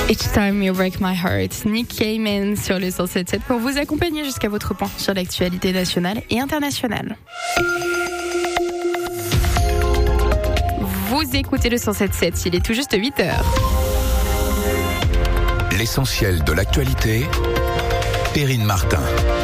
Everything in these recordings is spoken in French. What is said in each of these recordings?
Each Time You Break My Heart, Nick Cayman sur le 107.7 pour vous accompagner jusqu'à votre point sur l'actualité nationale et internationale. Vous écoutez le 107.7, il est tout juste 8h. L'essentiel de l'actualité, Perrine Martin.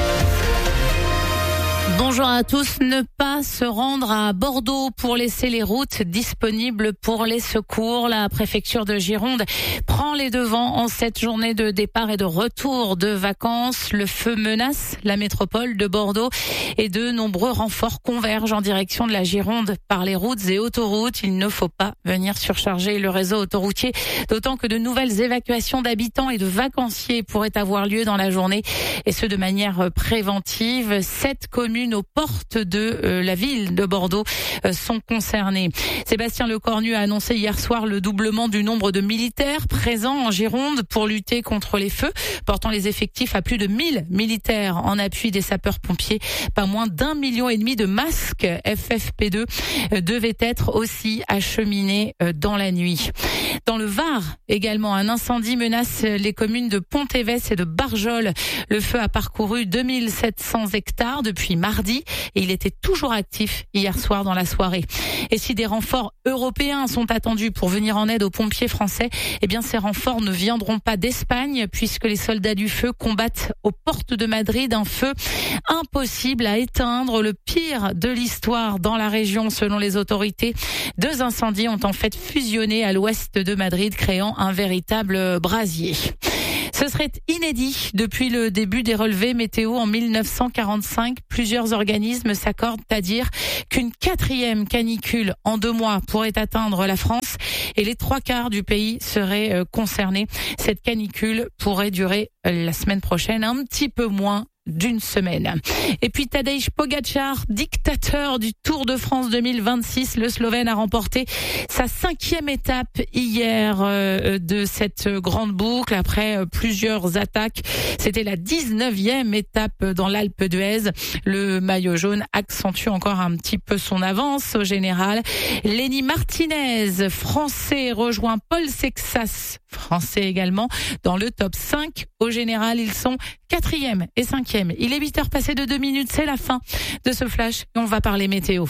Bonjour à tous. Ne pas se rendre à Bordeaux pour laisser les routes disponibles pour les secours. La préfecture de Gironde prend les devants en cette journée de départ et de retour de vacances. Le feu menace la métropole de Bordeaux et de nombreux renforts convergent en direction de la Gironde par les routes et autoroutes. Il ne faut pas venir surcharger le réseau autoroutier, d'autant que de nouvelles évacuations d'habitants et de vacanciers pourraient avoir lieu dans la journée, et ce de manière préventive. 7 communes aux portes de la ville de Bordeaux sont concernées. Sébastien Lecornu a annoncé hier soir le doublement du nombre de militaires présents en Gironde pour lutter contre les feux, portant les effectifs à plus de 1000 militaires en appui des sapeurs-pompiers. Pas moins d'1,5 million de masques FFP2 devaient être aussi acheminés dans la nuit. Dans le Var, également, un incendie menace les communes de Pont-Évès et de Barjol. Le feu a parcouru 2700 hectares depuis mardi et il était toujours actif hier soir dans la soirée. Et si des renforts européens sont attendus pour venir en aide aux pompiers français, eh bien ces renforts ne viendront pas d'Espagne puisque les soldats du feu combattent aux portes de Madrid un feu impossible à éteindre, le pire de l'histoire dans la région selon les autorités. 2 incendies ont en fait fusionné à l'ouest de Madrid, créant un véritable brasier. Ce serait inédit depuis le début des relevés météo en 1945. Plusieurs organismes s'accordent à dire qu'une 4e canicule en 2 mois pourrait atteindre la France et les 3/4 du pays seraient concernés. Cette canicule pourrait durer la semaine prochaine, un petit peu moins d'une semaine. Et puis Tadej Pogačar, dictateur du Tour de France 2026, le Slovène a remporté sa 5e étape hier de cette grande boucle après plusieurs attaques. C'était la 19e étape dans l'Alpe d'Huez. Le maillot jaune accentue encore un petit peu son avance au général. Lenny Martinez, français, rejoint Paul Sexas, français également, dans le top 5. Au général, ils sont 4e et 5e. Il est 8h passé de 2 minutes, c'est la fin de ce flash et on va parler météo.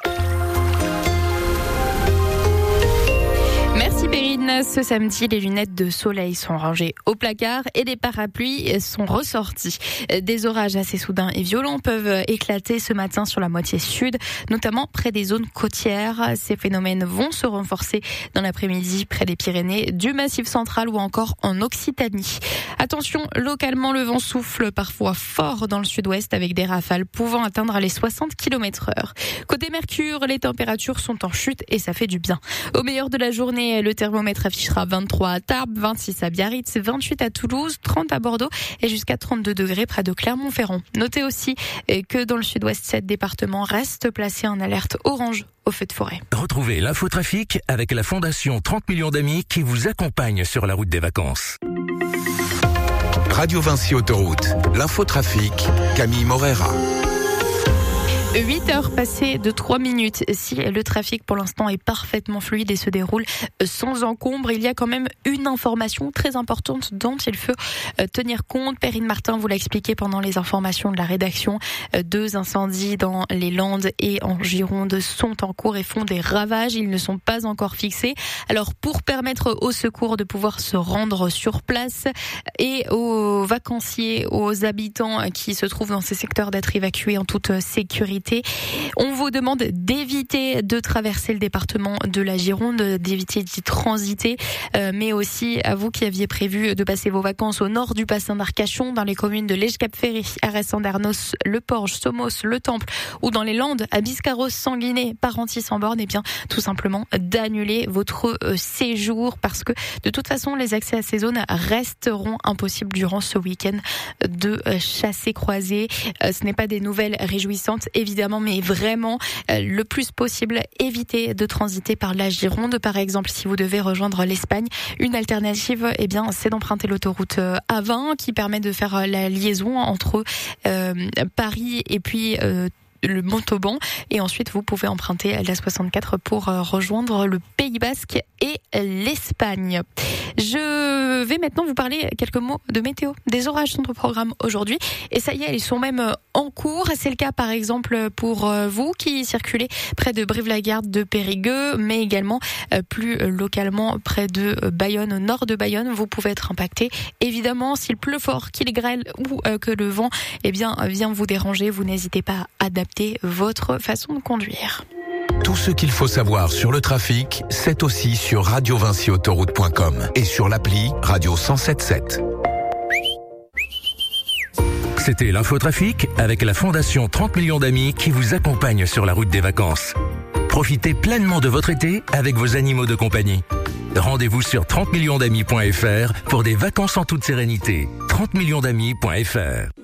Merci Perrine. Ce samedi, les lunettes de soleil sont rangées au placard et les parapluies sont ressortis. Des orages assez soudains et violents peuvent éclater ce matin sur la moitié sud, notamment près des zones côtières. Ces phénomènes vont se renforcer dans l'après-midi près des Pyrénées, du Massif central ou encore en Occitanie. Attention, localement, le vent souffle parfois fort dans le sud-ouest avec des rafales pouvant atteindre les 60 km/h. Côté Mercure, les températures sont en chute et ça fait du bien. Au meilleur de la journée, le thermomètre affichera 23 à Tarbes, 26 à Biarritz, 28 à Toulouse, 30 à Bordeaux et jusqu'à 32 degrés près de Clermont-Ferrand. Notez aussi que dans le sud-ouest, 7 départements restent placés en alerte orange au feu de forêt. Retrouvez l'infotrafic avec la Fondation 30 millions d'amis qui vous accompagne sur la route des vacances. Radio Vinci Autoroute, l'infotrafic, Camille Morera. 8h passées de 3 minutes. Si le trafic pour l'instant est parfaitement fluide et se déroule sans encombre, il y a quand même une information très importante dont il faut tenir compte. Perrine Martin vous l'a expliqué pendant les informations de la rédaction. 2 incendies dans les Landes et en Gironde sont en cours et font des ravages. Ils ne sont pas encore fixés. Alors pour permettre aux secours de pouvoir se rendre sur place et aux vacanciers, aux habitants qui se trouvent dans ces secteurs d'être évacués en toute sécurité, on vous demande d'éviter de traverser le département de la Gironde, d'éviter d'y transiter, mais aussi à vous qui aviez prévu de passer vos vacances au nord du bassin d'Arcachon, dans les communes de Lège-Cap-Ferry, Arès-en-Dernos, Le Porge, Somos, Le Temple, ou dans les Landes, à Biscarrosse, Sanguinet, Parentis-en-Born, bien tout simplement d'annuler votre séjour parce que de toute façon les accès à ces zones resteront impossibles durant ce week-end de chassé-croisé. Ce n'est pas des nouvelles réjouissantes évidemment, mais vraiment le plus possible, évitez de transiter par la Gironde. Par exemple, si vous devez rejoindre l'Espagne, une alternative, eh bien, c'est d'emprunter l'autoroute A20 qui permet de faire la liaison entre Paris et puis le Montauban, et ensuite vous pouvez emprunter la 64 pour rejoindre le Pays Basque et l'Espagne. Je vais maintenant vous parler quelques mots de météo. Des orages sont au programme aujourd'hui et ça y est, ils sont même en cours. C'est le cas par exemple pour vous qui circulez près de Brive-la-Gaillarde, de Périgueux, mais également plus localement près de Bayonne, au nord de Bayonne. Vous pouvez être impacté. Évidemment, s'il pleut fort, qu'il grêle ou que le vent vient vous déranger, vous n'hésitez pas à adapter votre façon de conduire. Tout ce qu'il faut savoir sur le trafic, c'est aussi sur radiovinciautoroute.com et sur l'appli Radio 107.7. C'était l'infotrafic avec la Fondation 30 millions d'amis qui vous accompagne sur la route des vacances. Profitez pleinement de votre été avec vos animaux de compagnie. Rendez-vous sur 30millionsdamis.fr pour des vacances en toute sérénité. 30millionsdamis.fr